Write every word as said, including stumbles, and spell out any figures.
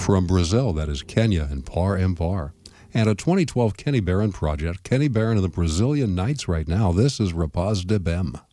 From Brazil, that is Kenya and Par Empar. And a twenty twelve Kenny Barron project. Kenny Barron and the Brazilian Knights right now. This is Rapaz de Bem.